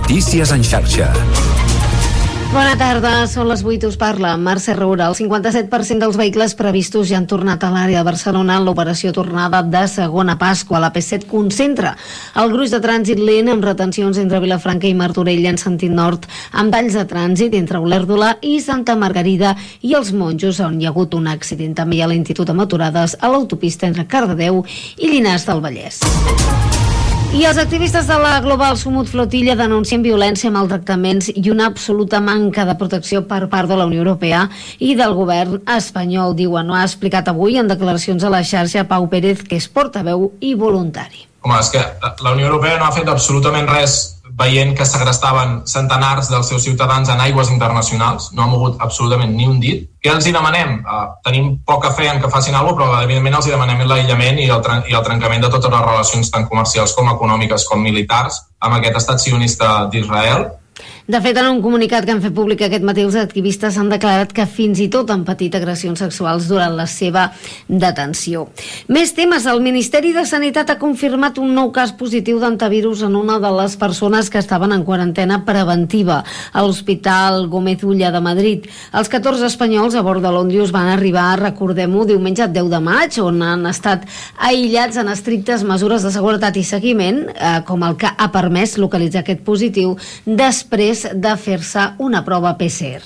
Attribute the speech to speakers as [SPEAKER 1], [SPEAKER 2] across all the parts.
[SPEAKER 1] Notícies en xarxa.
[SPEAKER 2] Bona tarda, són les 8, us parla Mercè Roura. El 57% dels vehicles previstos ja han tornat a l'àrea de Barcelona en l'operació tornada de segona Pasqua. La P7 concentra el gruix de trànsit lent amb retencions entre Vilafranca i Martorell en sentit nord, amb talls de trànsit entre Olèrdola i Santa Margarida i els Monjos, on hi ha hagut un accident. També hi ha lentitud amb aturades a l'autopista entre Cardedeu i Llinars del Vallès. I els activistes de la Global Sumut Flotilla denuncien violència, maltractaments i una absoluta manca de protecció per part de la Unió Europea i del govern espanyol, diuen. Ho ha explicat avui en declaracions a la xarxa Pau Pérez, que és portaveu i voluntari.
[SPEAKER 3] Home, és que la Unió Europea no ha fet absolutament res veient que segrestaven centenars dels seus ciutadans en aigües internacionals, no ha mogut absolutament ni un dit. Què els hi demanem? Tenim poca fe en que facin alguna cosa, però evidentment els hi demanem l'aïllament i el trencament de totes les relacions tant comercials com econòmiques com militars amb aquest estat sionista d'Israel.
[SPEAKER 2] De fet, en un comunicat que han fet públic aquest matí, els activistes han declarat que fins i tot han patit agressions sexuals durant la seva detenció. Més temes. El Ministeri de Sanitat ha confirmat un nou cas positiu d'antivirus en una de les persones que estaven en quarantena preventiva a l'Hospital Gómez Ulla de Madrid. Els 14 espanyols a bord de l'Òmnibus van arribar, recordem-ho, diumenge 10 de maig, on han estat aïllats en estrictes mesures de seguretat i seguiment, com el que ha permès localitzar aquest positiu després de fer-se una prova PCR.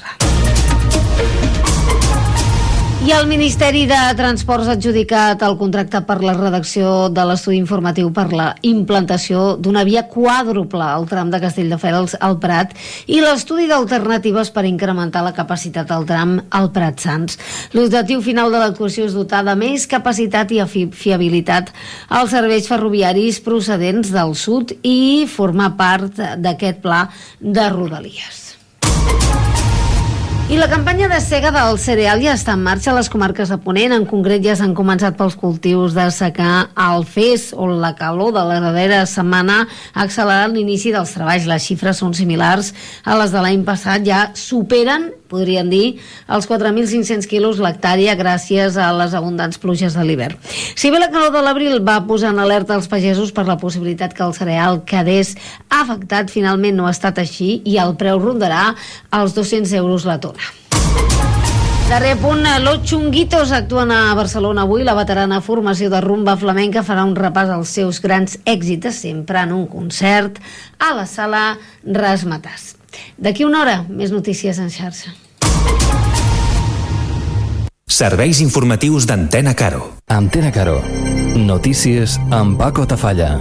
[SPEAKER 2] I el Ministeri de Transports ha adjudicat el contracte per la redacció de l'estudi informatiu per la implantació d'una via quàdruple al tram de Castelldefels al Prat i l'estudi d'alternatives per incrementar la capacitat del tram al Prat-Sants. L'objectiu final de l'actuació és dotar de més capacitat i fiabilitat als serveis ferroviaris procedents del sud i formar part d'aquest pla de Rodalies. I la campanya de sega del cereal ja està en marxa a les comarques de Ponent. En concret, ja s'han començat pels cultius de secà al Fes, on la calor de la darrera setmana ha accelerat l'inici dels treballs. Les xifres són similars a les de l'any passat, ja superen, podríem dir, els 4.500 quilos l'hectàrea gràcies a les abundants pluges de l'hivern. Si bé la calor de l'abril va posar en alerta els pagesos per la possibilitat que el cereal quedés afectat, finalment no ha estat així i el preu rondarà els 200 euros la tona. Darrer punt, Los Chunguitos actuen a Barcelona avui. La veterana formació de rumba flamenca farà un repàs als seus grans èxits, sempre en un concert a la sala Razzmatazz. D'aquí una hora, més notícies en xarxa.
[SPEAKER 1] Serveis informatius d'Antena Caro.
[SPEAKER 4] Antena Caro. Notícies amb Paco Tafalla.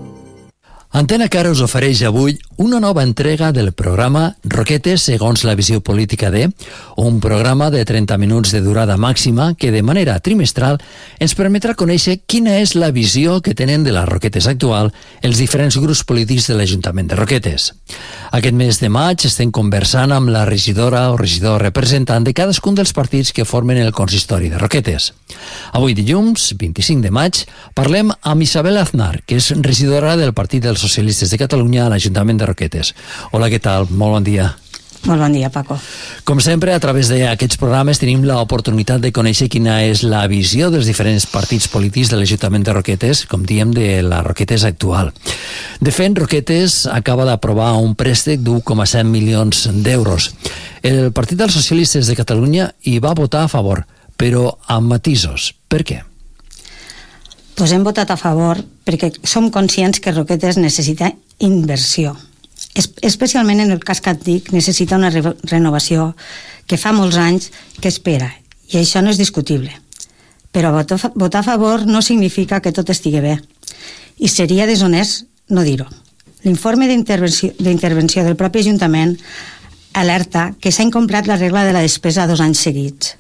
[SPEAKER 4] Antena Caro us ofereix avui una nova entrega del programa Roquetes segons la visió política de, un programa de 30 minuts de durada màxima que de manera trimestral ens permetrà conèixer quina és la visió que tenen de la Roquetes actual els diferents grups polítics de l'Ajuntament de Roquetes. Aquest mes de maig estem conversant amb la regidora o regidor representant de cadascun dels partits que formen el consistori de Roquetes. Avui dilluns, 25 de maig, parlem amb Isabel Aznar, que és regidora del Partit dels Socialistes de Catalunya a l'Ajuntament de Roquetes. Hola, què tal? Molt bon dia.
[SPEAKER 5] Molt bon dia, Paco.
[SPEAKER 4] Com sempre, a través d'aquests programes tenim l'oportunitat de conèixer quina és la visió dels diferents partits polítics de l'Ajuntament de Roquetes, com diem, de la Roquetes actual. De fet, Roquetes acaba d'aprovar un préstec d'1,7 milions d'euros. El Partit dels Socialistes de Catalunya hi va votar a favor, però amb matisos. Per què?
[SPEAKER 5] Doncs hem votat a favor perquè som conscients que Roquetes necessita inversió. Especialment en el cas que et dic, necessita una renovació que fa molts anys que espera, i això no és discutible. Però votar a favor no significa que tot estigui bé, i seria deshonest no dir-ho. L'informe d'intervenció del propi Ajuntament alerta que s'ha incomplert la regla de la despesa 2 anys seguits,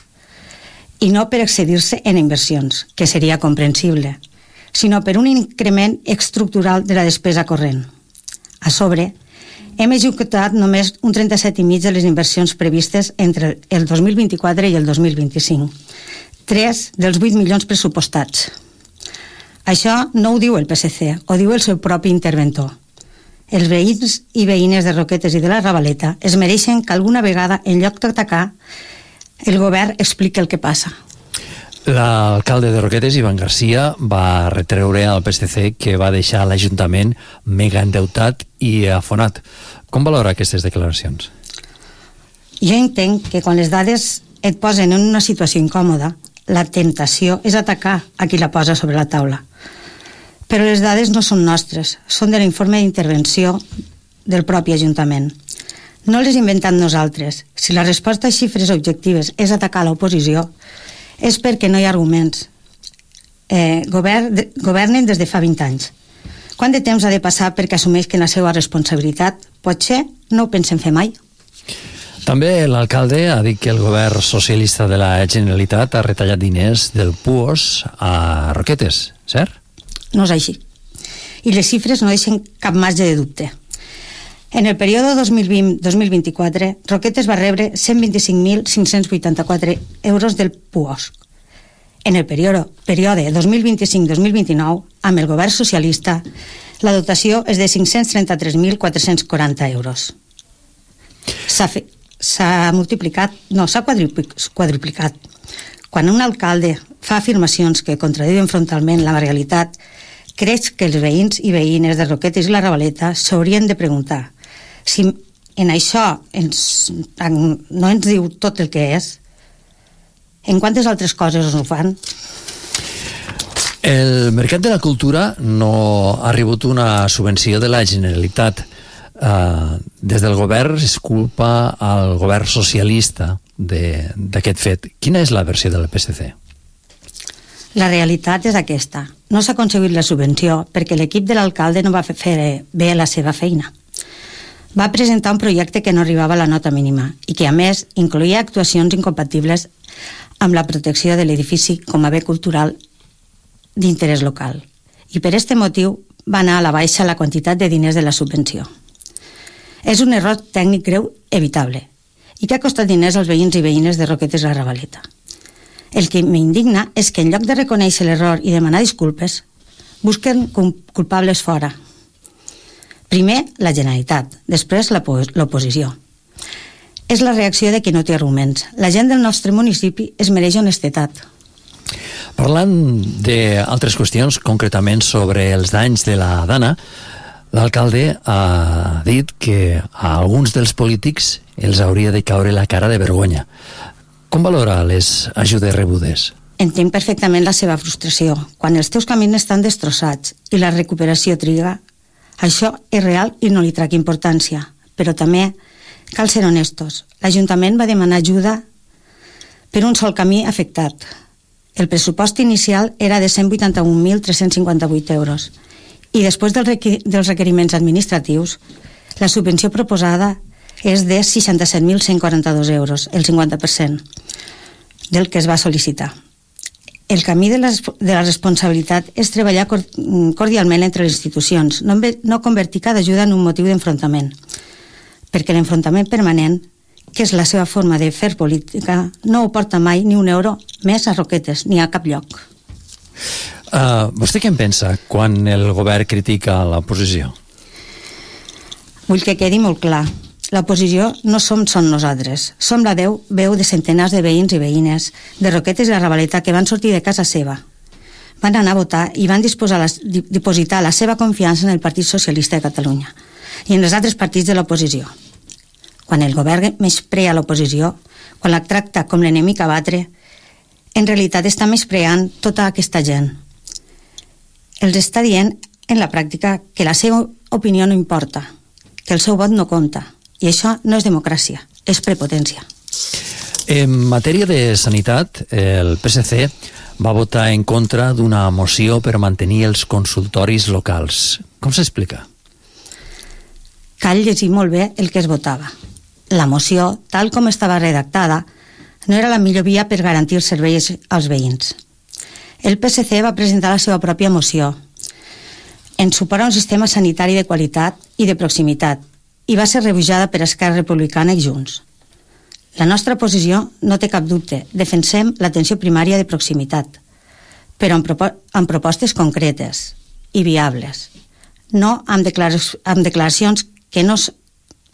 [SPEAKER 5] i no per excedir-se en inversions, que seria comprensible, sinó per un increment estructural de la despesa corrent. A sobre, hem executat només un 37,5% de les inversions previstes entre el 2024 i el 2025, 3 dels 8 milions pressupostats. Això no ho diu el PSC, ho diu el seu propi interventor. Els veïns i veïnes de Roquetes i de la Ravaleta es mereixen que alguna vegada, en lloc d'atacar, el govern explica el que passa.
[SPEAKER 4] L'alcalde de Roquetes, Ivan Garcia, va retreure al PSC que va deixar l'Ajuntament mega endeutat i afonat. Com valora aquestes declaracions?
[SPEAKER 5] Jo entenc que quan les dades et posen en una situació incòmoda, la tentació és atacar a qui la posa sobre la taula. Però les dades no són nostres, són de l'informe d'intervenció del propi Ajuntament. No les inventem nosaltres. Si la resposta a xifres objectives és atacar l'oposició, és perquè no hi ha arguments. Governen des de fa 20 anys. Quant de temps ha de passar perquè assumeixin la seva responsabilitat? Potser no ho pensen fer mai.
[SPEAKER 4] També l'alcalde ha dit que el govern socialista de la Generalitat ha retallat diners del PUOS a Roquetes, cert?
[SPEAKER 5] No és així. I les xifres no deixen cap marge de dubte. En el període 2020-2024, Roquetes va rebre 125.584 euros del PUOS. En el període 2025-2029, amb el govern socialista, la dotació és de 533.440 euros. S'ha multiplicat, no, s'ha quadruplicat. Quan un alcalde fa afirmacions que contradiuen frontalment la realitat, crec que els veïns i veïnes de Roquetes i la Ravaleta s'haurien de preguntar si en això no ens diu tot el que és, en quantes altres coses ho fan?
[SPEAKER 4] El Mercat de la Cultura no ha rebut una subvenció de la Generalitat. Des del govern es culpa al govern socialista d'aquest fet. Quina és la versió del PSC?
[SPEAKER 5] La realitat és aquesta. No s'ha aconseguit la subvenció perquè l'equip de l'alcalde no va fer bé la seva feina. Va presentar un projecte que no arribava a la nota mínima i que, a més, incloïa actuacions incompatibles amb la protecció de l'edifici com a bé cultural d'interès local. I per aquest motiu va anar a la baixa la quantitat de diners de la subvenció. És un error tècnic greu evitable i que ha costat diners als veïns i veïnes de Roquetes i la Ravaleta. El que m'indigna és que en lloc de reconèixer l'error i demanar disculpes, busquen culpables fora. Primer, la Generalitat, després l'oposició. És la reacció de qui no té arguments. La gent del nostre municipi es mereix honestedat.
[SPEAKER 4] Parlant d'altres qüestions, concretament sobre els danys de la Dana, l'alcalde ha dit que a alguns dels polítics els hauria de caure la cara de vergonya. Com valora les ajudes rebudes?
[SPEAKER 5] Entenc perfectament la seva frustració. Quan els teus camins estan destrossats i la recuperació triga, això és real i no li trac importància. Però també cal ser honestos. L'Ajuntament va demanar ajuda per un sol camí afectat. El pressupost inicial era de 181.358 euros i després dels requeriments administratius, la subvenció proposada és de 67.142 euros, el 50% del que es va sol·licitar. El camí de la responsabilitat és treballar cordialment entre les institucions, no convertir cada ajuda en un motiu d'enfrontament, perquè l'enfrontament permanent, que és la seva forma de fer política, no ho porta mai ni un euro més a Roquetes, ni a cap lloc.
[SPEAKER 4] Vostè què en pensa quan el govern critica l'oposició?
[SPEAKER 5] Vull que quedi molt clar. L'oposició no som nosaltres. Som la veu de centenars de veïns i veïnes de Roquetes i la Ravaleta que van sortir de casa seva. Van anar a votar i van dipositar la seva confiança en el Partit Socialista de Catalunya i en els altres partits de l'oposició. Quan el govern menysprea l'oposició, quan la tracta com l'enemic a batre, en realitat està menyspreant tota aquesta gent. Els està dient en la pràctica que la seva opinió no importa, que el seu vot no compta. I això no és democràcia, és prepotència.
[SPEAKER 4] En matèria de sanitat, el PSC va votar en contra d'una moció per mantenir els consultoris locals. Com s'explica?
[SPEAKER 5] Cal llegir molt bé el que es votava. La moció, tal com estava redactada, no era la millor via per garantir serveis als veïns. El PSC va presentar la seva pròpia moció en suport a un sistema sanitari de qualitat i de proximitat, i va ser rebutjada per Esquerra Republicana i Junts. La nostra posició no té cap dubte. Defensem l'atenció primària de proximitat, però amb propostes concretes i viables, no amb declaracions que no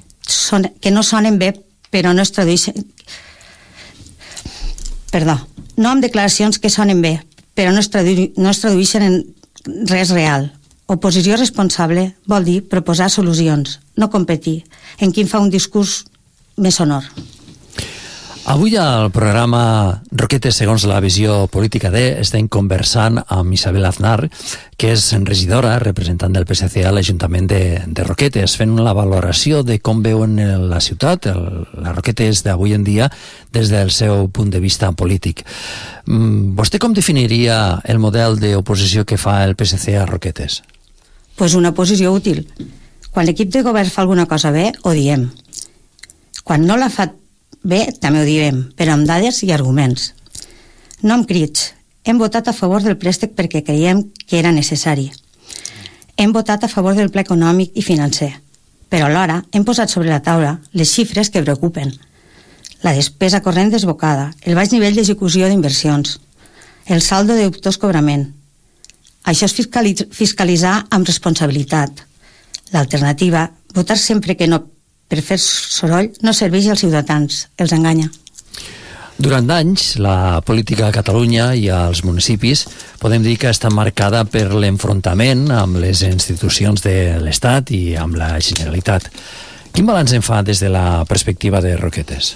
[SPEAKER 5] sonen bé, però no es tradueixen... no amb declaracions que sonen bé, però no es tradueixen en res real. Oposició responsable vol dir proposar solucions, no competir en qui fa un discurs més sonor.
[SPEAKER 4] Avui al programa Roquetes segons la visió política D estem conversant amb Isabel Aznar, que és regidora, representant del PSC a l'Ajuntament de Roquetes, fent la valoració de com veuen la ciutat, les Roquetes d'avui en dia, des del seu punt de vista polític. Vostè com definiria el model d'oposició que fa el PSC a Roquetes?
[SPEAKER 5] Pues una oposició útil. Quan l'equip de govern fa alguna cosa bé, ho diem. Quan no l'ha fet bé, també ho diem, però amb dades i arguments. No amb crits. Hem votat a favor del préstec perquè creiem que era necessari. Hem votat a favor del pla econòmic i financer, però alhora hem posat sobre la taula les xifres que preocupen. La despesa corrent desbocada, el baix nivell d'execució d'inversions, el saldo de dubtós cobrament. Això és fiscalitzar amb responsabilitat. L'alternativa, votar sempre que no per fer soroll, no serveix als ciutadans, els enganya.
[SPEAKER 4] Durant anys, la política a Catalunya i als municipis podem dir que està marcada per l'enfrontament amb les institucions de l'Estat i amb la Generalitat. Quin balanç en fa des de la perspectiva de Roquetes?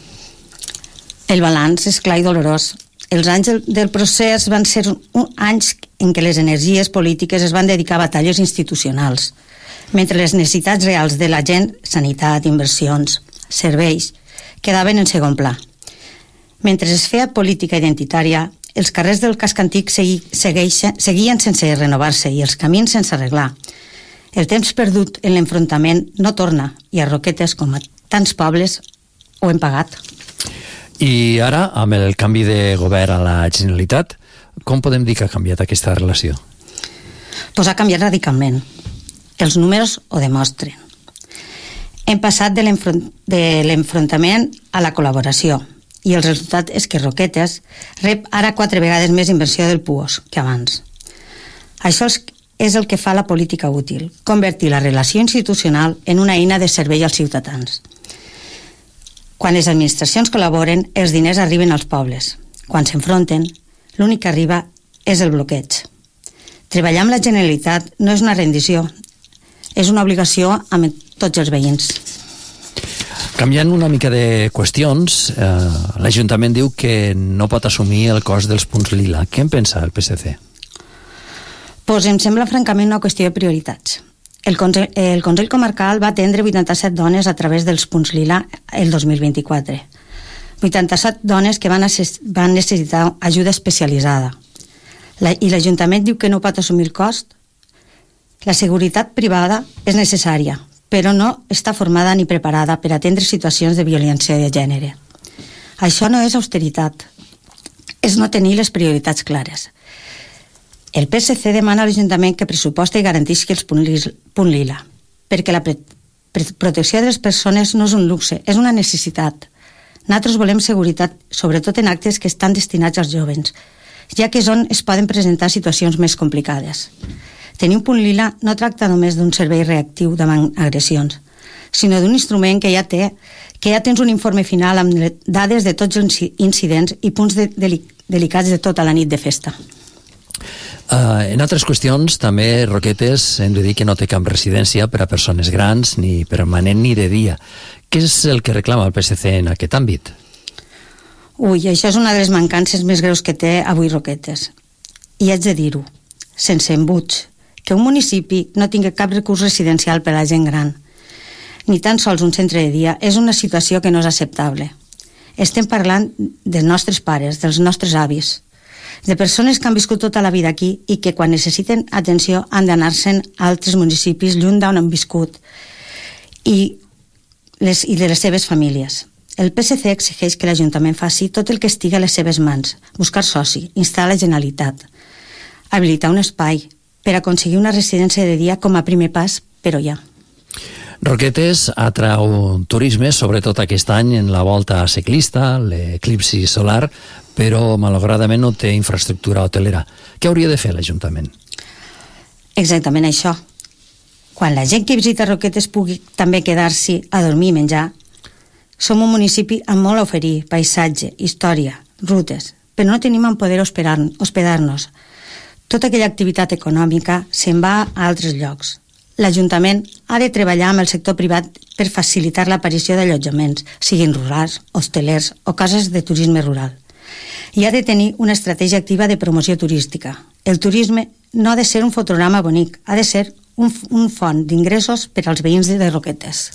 [SPEAKER 5] El balanç és clar i dolorós. Els anys del procés van ser anys en què les energies polítiques es van dedicar a batalles institucionals, mentre les necessitats reals de la gent, sanitat, inversions, serveis, quedaven en segon pla. Mentre es feia política identitària, els carrers del casc antic seguien sense renovar-se i els camins sense arreglar. El temps perdut en l'enfrontament no torna, i a Roquetes, com a tants pobles, ho hem pagat.
[SPEAKER 4] I ara, amb el canvi de govern a la Generalitat, com podem dir que ha canviat aquesta relació?
[SPEAKER 5] Pues ha canviat radicalment. Els números ho demostren. Hem passat de l'enfrontament a la col·laboració i el resultat és que Roquetes rep ara 4 vegades més inversió del PUOS que abans. Això és el que fa la política útil, convertir la relació institucional en una eina de servei als ciutadans. Quan les administracions col·laboren, els diners arriben als pobles. Quan s'enfronten, l'únic que arriba és el bloqueig. Treballar amb la Generalitat no és una rendició, és una obligació amb tots els veïns.
[SPEAKER 4] Canviant una mica de qüestions, l'Ajuntament diu que no pot assumir el cost dels punts lila. Què en pensa el PSC?
[SPEAKER 5] Pues em sembla francament una qüestió de prioritats. El Consell Comarcal va atendre 87 dones a través dels punts lila el 2024. 87 dones que van necessitar ajuda especialitzada. I l'Ajuntament diu que no pot assumir el cost. La seguretat privada és necessària, però no està formada ni preparada per atendre situacions de violència de gènere. Això no és austeritat, és no tenir les prioritats clares. El PSC demana a l'Ajuntament que pressuposta i garantisqui els punt lila, perquè la protecció de les persones no és un luxe, és una necessitat. Nosaltres volem seguretat, sobretot en actes que estan destinats als jóvens, ja que és on es poden presentar situacions més complicades. Tenir un punt lila no tracta només d'un servei reactiu davant agressions, sinó d'un instrument que ja tens un informe final amb dades de tots els incidents i punts delicats de tota la nit de festa.
[SPEAKER 4] En altres qüestions, també Roquetes hem de dir que no té cap residència per a persones grans, ni permanent ni de dia. Què és el que reclama el PSC en aquest àmbit?
[SPEAKER 5] Això és una de les mancances més greus que té avui Roquetes. I haig de dir-ho, sense embuts, que un municipi no tingui cap recurs residencial per a la gent gran, ni tan sols un centre de dia, és una situació que no és acceptable. Estem parlant dels nostres pares, dels nostres avis, de persones que han viscut tota la vida aquí i que quan necessiten atenció han d'anar-se'n a altres municipis lluny d'on han viscut i de les seves famílies. El PSC exigeix que l'Ajuntament faci tot el que estigui a les seves mans, buscar soci, instal·lar la Generalitat, habilitar un espai per aconseguir una residència de dia com a primer pas, però ja.
[SPEAKER 4] Roquetes atrau turisme, sobretot aquest any en la volta ciclista, l'eclipsi solar, però malauradament no té infraestructura hotelera. Què hauria de fer l'Ajuntament?
[SPEAKER 5] Exactament això. Quan la gent que visita Roquetes pugui també quedar-s'hi a dormir i menjar, som un municipi amb molt a oferir, paisatge, història, rutes, però no tenim on poder hospedar-nos. Tota aquella activitat econòmica se'n va a altres llocs. L'Ajuntament ha de treballar amb el sector privat per facilitar l'aparició d'allotjaments, siguin rurals, hostelers o cases de turisme rural. I ha de tenir una estratègia activa de promoció turística. El turisme no ha de ser un fotograma bonic, ha de ser un font d'ingressos per als veïns de Roquetes.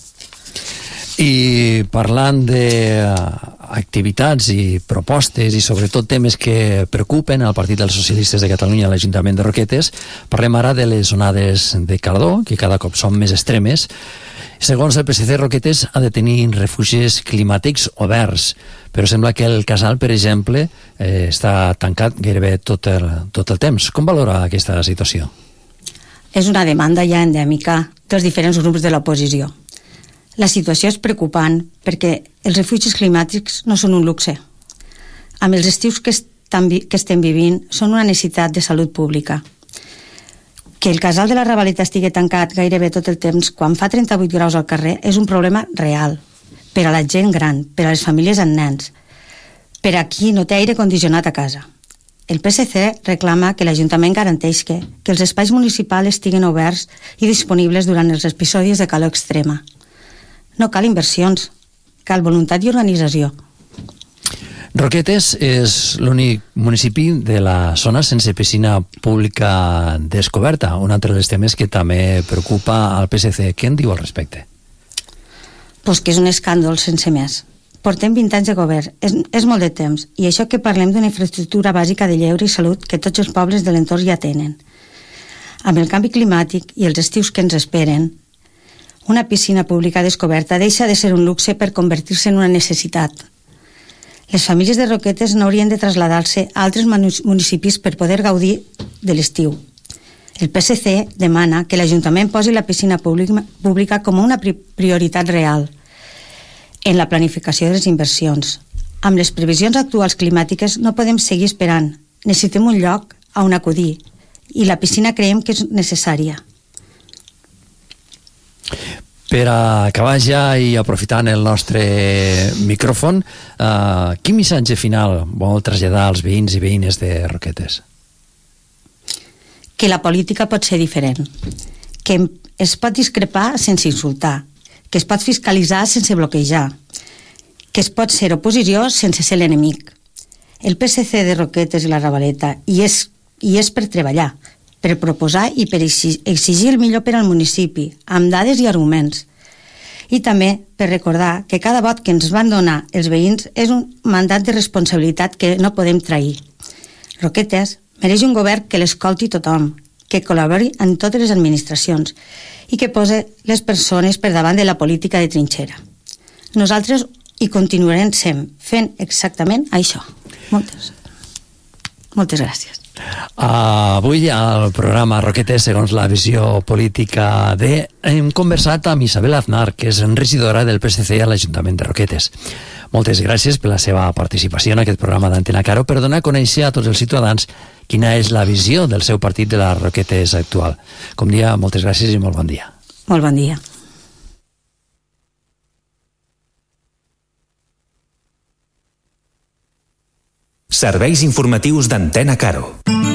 [SPEAKER 4] I parlant d'activitats i propostes i sobretot temes que preocupen al Partit dels Socialistes de Catalunya a l'Ajuntament de Roquetes, parlem ara de les onades de calor, que cada cop són més extremes. Segons el PSC, Roquetes ha de tenir refugis climàtics oberts, però sembla que el Casal, per exemple, està tancat gairebé tot el temps. Com valora aquesta situació?
[SPEAKER 5] És una demanda ja endèmica dels diferents grups de l'oposició. La situació és preocupant perquè els refugis climàtics no són un luxe. Amb els estius que estem vivint són una necessitat de salut pública. Que el Casal de la Ravaleta estigui tancat gairebé tot el temps quan fa 38 graus al carrer és un problema real per a la gent gran, per a les famílies amb nens, per a qui no té aire condicionat a casa. El PSC reclama que l'Ajuntament garanteix que els espais municipals estiguin oberts i disponibles durant els episodis de calor extrema. No cal inversions, cal voluntat i organització.
[SPEAKER 4] Roquetes és l'únic municipi de la zona sense piscina pública descoberta, un altre dels temes que també preocupa al PSC. Què en diu al respecte?
[SPEAKER 5] Pues que és un escàndol sense més. Portem 20 anys de govern, és molt de temps, i això que parlem d'una infraestructura bàsica de lleure i salut que tots els pobles de l'entorn ja tenen. Amb el canvi climàtic i els estius que ens esperen, una piscina pública descoberta deixa de ser un luxe per convertir-se en una necessitat. Les famílies de Roquetes no haurien de traslladar-se a altres municipis per poder gaudir de l'estiu. El PSC demana que l'Ajuntament posi la piscina pública com una prioritat real en la planificació de les inversions. Amb les previsions actuals climàtiques no podem seguir esperant. Necessitem un lloc on acudir i la piscina creiem que és necessària.
[SPEAKER 4] Per acabar ja i aprofitant el nostre micròfon, quin missatge final vol traslladar als veïns i veïnes de Roquetes?
[SPEAKER 5] Que la política pot ser diferent, que es pot discrepar sense insultar, que es pot fiscalitzar sense bloquejar, que es pot ser oposició sense ser l'enemic. El PSC de Roquetes i la Ravaleta hi és per treballar, per proposar i per exigir el millor per al municipi, amb dades i arguments. I també per recordar que cada vot que ens van donar els veïns és un mandat de responsabilitat que no podem trair. Roquetes mereix un govern que l'escolti tothom, que col·labori en totes les administracions i que pose les persones per davant de la política de trinxera. Nosaltres hi continuarem fent exactament això. Moltes gràcies.
[SPEAKER 4] Avui al programa Roquetes segons la visió política hem conversat amb Isabel Aznar, que és regidora del PSC a l'Ajuntament de Roquetes. Moltes gràcies per la seva participació en aquest programa d'Antena Caro per donar a conèixer a tots els ciutadans quina és la visió del seu partit de les Roquetes actual. Com dia, moltes gràcies i molt bon dia.
[SPEAKER 5] Molt bon dia.
[SPEAKER 1] Serveis informatius d'Antena Caro.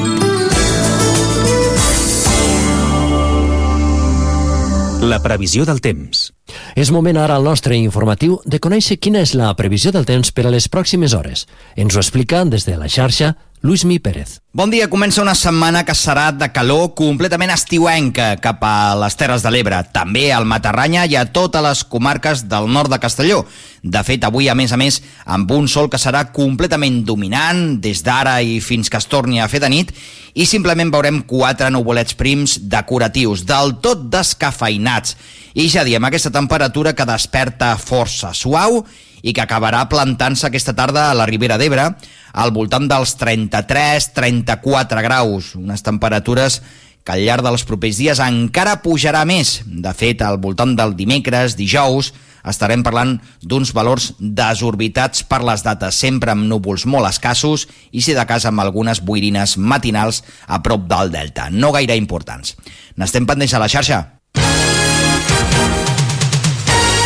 [SPEAKER 1] La previsió del temps.
[SPEAKER 4] És moment ara al nostre informatiu de conèixer quina és la previsió del temps per a les pròximes hores. Ens ho explica des de la xarxa Luismi Pérez.
[SPEAKER 6] Bon dia, comença una setmana que serà de calor completament estiuenca cap a les Terres de l'Ebre, també al Matarranya i a totes les comarques del nord de Castelló. De fet, avui, a més, amb un sol que serà completament dominant des d'ara i fins que es torni a fer de nit, i simplement veurem 4 nuvolets prims decoratius, del tot descafeinats. I ja diem, aquesta temperatura que desperta força suau i que acabarà plantant-se aquesta tarda a la Ribera d'Ebre al voltant dels 33-34 graus, unes temperatures que al llarg dels propers dies encara pujarà més. De fet, al voltant del dimecres, dijous, estarem parlant d'uns valors desorbitats per les dates, sempre amb núvols molt escassos i, si de cas, amb algunes boirines matinals a prop del delta, no gaire importants. N'estem pendents a la xarxa.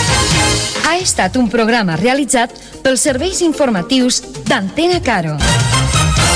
[SPEAKER 7] Ha estat un programa realitzat pels serveis informatius d'Antena Caro.